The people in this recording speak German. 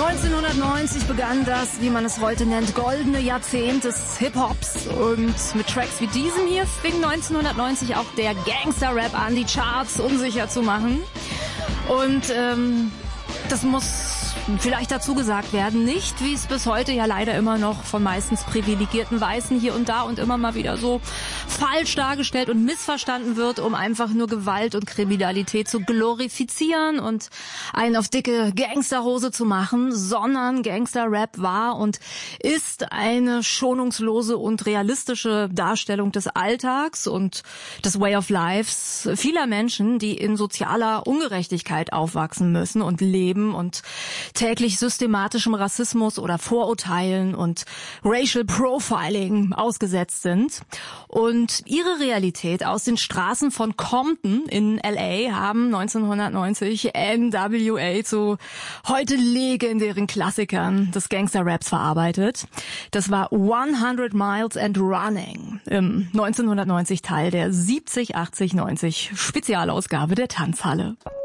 1990 begann das, wie man es heute nennt, goldene Jahrzehnt des Hip-Hops. Und mit Tracks wie diesem hier fing 1990 auch der Gangster-Rap an, die Charts unsicher zu machen. Und das muss vielleicht dazu gesagt werden, nicht, wie es bis heute ja leider immer noch von meistens privilegierten Weißen hier und da und immer mal wieder so falsch dargestellt und missverstanden wird, um einfach nur Gewalt und Kriminalität zu glorifizieren und einen auf dicke Gangsterhose zu machen, sondern Gangster-Rap war und ist eine schonungslose und realistische Darstellung des Alltags und des Way of Lives vieler Menschen, die in sozialer Ungerechtigkeit aufwachsen müssen und leben und täglich systematischem Rassismus oder Vorurteilen und Racial Profiling ausgesetzt sind. Und ihre Realität aus den Straßen von Compton in L.A. haben 1990 NWA zu heute legendären Klassikern des Gangster-Raps verarbeitet. Das war 100 Miles and Running im 1990 Teil der 70-80-90 Spezialausgabe der Tanzhalle.